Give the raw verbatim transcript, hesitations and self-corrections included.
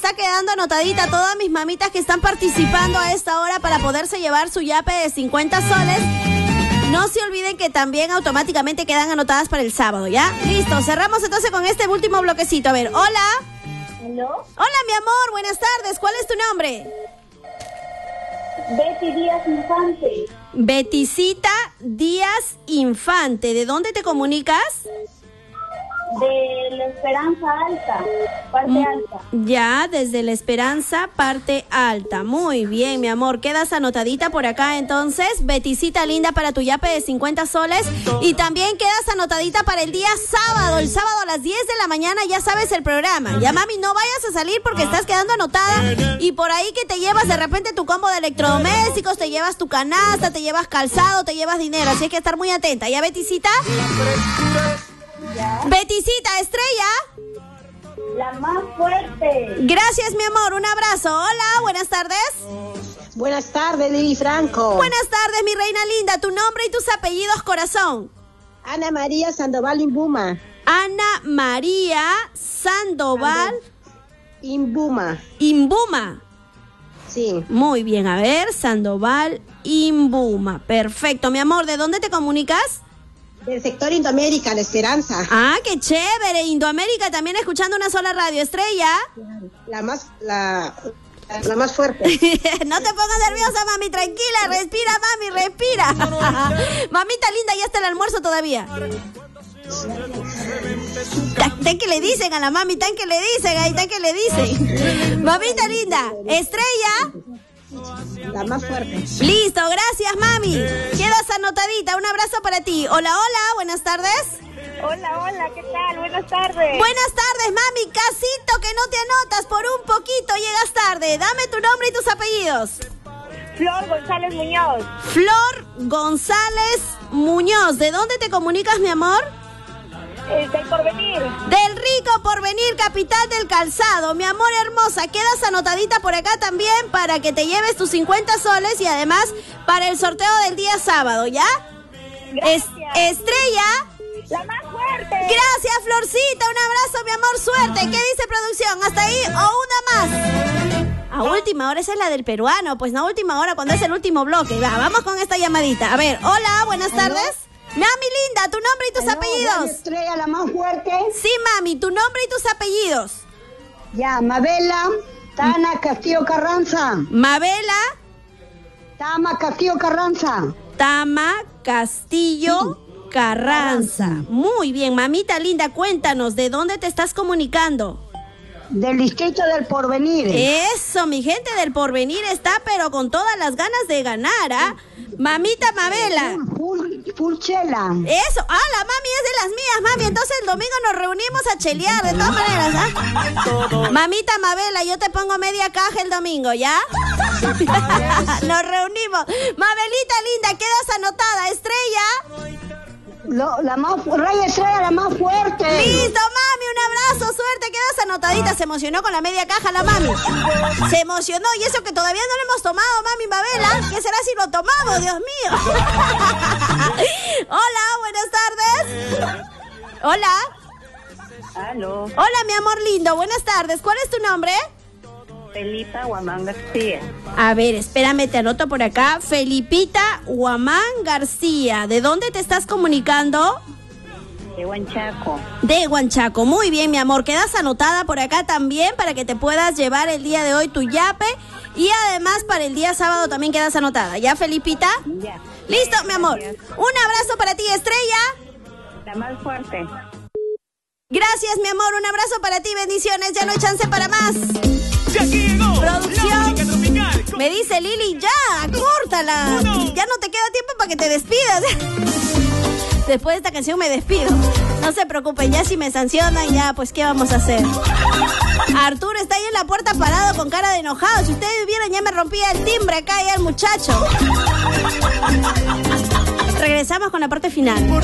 está quedando anotadita todas mis mamitas que están participando a esta hora para poderse llevar su yape de cincuenta soles. No se olviden que también automáticamente quedan anotadas para el sábado, ¿ya? Listo, cerramos entonces con este último bloquecito. A ver, hola. ¿Hello? Hola, mi amor, buenas tardes. ¿Cuál es tu nombre? Betty Díaz Infante. Beticita Díaz Infante. ¿De dónde te comunicas? De La Esperanza Alta, parte Mm, alta. Ya, desde La Esperanza, parte alta. Muy bien, mi amor. Quedas anotadita por acá, entonces. Beticita linda para tu yape de cincuenta soles. Y también quedas anotadita para el día sábado. El sábado a las diez de la mañana ya sabes el programa. Ya, mami, no vayas a salir porque estás quedando anotada. Y por ahí que te llevas de repente tu combo de electrodomésticos, te llevas tu canasta, te llevas calzado, te llevas dinero. Así hay que estar muy atenta. ¿Ya, Beticita? ¿Ya? Beticita, estrella. La más fuerte. Gracias, mi amor. Un abrazo. Hola, buenas tardes. Buenas tardes, Lili Franco. Buenas tardes, mi reina linda. Tu nombre y tus apellidos, corazón. Ana María Sandoval Imbuma. Ana María Sandoval Imbuma. Imbuma. Sí, Muy bien, a ver, Sandoval Imbuma. Perfecto, mi amor. ¿De dónde te comunicas? del sector Indoamérica, La Esperanza. Ah, qué chévere. Indoamérica también escuchando una sola radio, estrella. La más, la, la más fuerte. No te pongas nerviosa, mami, tranquila, respira, mami, respira. Mamita linda, ya está el almuerzo todavía. Tan, tan que le dicen a la mami, tan que le dicen, ahí tan que le dicen. Mamita linda, estrella. La más fuerte. Listo, gracias, mami. Quedas anotadita, un abrazo para ti. Hola, hola, buenas tardes. Hola, hola, ¿qué tal? Buenas tardes. Buenas tardes, mami. Casito que no te anotas, por un poquito llegas tarde. Dame tu nombre y tus apellidos. Flor González Muñoz. Flor González Muñoz. ¿De dónde te comunicas, mi amor? Eh, del Porvenir. Del rico Porvenir, capital del calzado. Mi amor hermosa, quedas anotadita por acá también para que te lleves tus cincuenta soles y además para el sorteo del día sábado, ¿ya? Gracias. Es, estrella. La más fuerte. Gracias, Florcita. Un abrazo, mi amor. Suerte. ¿Qué dice producción? ¿Hasta ahí o una más? A última hora, esa es la del peruano. Pues no, a última hora, cuando es el último bloque. Va, vamos con esta llamadita. A ver, hola, buenas tardes. Mami linda, tu nombre y tus Aló, apellidos. Estrella, la más fuerte. Sí, mami, tu nombre y tus apellidos. Ya, Mabela, Tana Castillo Carranza. Mabela, Tama Castillo Carranza. Tama Castillo Carranza. Muy bien, mamita linda, cuéntanos, ¿de dónde te estás comunicando? Del distrito del Porvenir. Eso, mi gente del Porvenir está, pero con todas las ganas de ganar, ¿ah? Mamita Mabela. Full, full chela. Eso, ah, la mami es de las mías, mami. Entonces el domingo nos reunimos a chelear, de todas maneras, ¿ah? Mamita Mabela, yo te pongo media caja el domingo, ¿ya? Nos reunimos. Mabelita linda, quedas anotada, estrella. Lo, la más, Raya Estrella, la más fuerte. Listo, mami, un abrazo, suerte, quedas anotadita. Se emocionó con la media caja la mami. Se emocionó, y eso que todavía no lo hemos tomado, mami Mabela. ¿Qué será si lo tomamos, Dios mío? Hola, buenas tardes. Hola. Aló. Hola, mi amor lindo, buenas tardes. ¿Cuál es tu nombre? Felipa Guamán García. A ver, espérame, te anoto por acá. Felipita Guamán García. ¿De dónde te estás comunicando? De Huanchaco. De Huanchaco. Muy bien, mi amor. Quedas anotada por acá también para que te puedas llevar el día de hoy tu yape. Y además para el día sábado también quedas anotada. ¿Ya, Felipita? Ya. Listo, mi amor. Gracias. Un abrazo para ti, estrella. La más fuerte. Gracias, mi amor. Un abrazo para ti. Bendiciones. Ya no hay chance para más. Y aquí llegó Producción. la música tropical. Me dice Lili, ya, córtala. Ya no te queda tiempo para que te despidas. Después de esta canción me despido. No se preocupen, ya si me sancionan, ya, pues, ¿qué vamos a hacer? Arturo está ahí en la puerta parado con cara de enojado. Si ustedes vieran, ya me rompía el timbre acá, ya el muchacho. Regresamos con la parte final.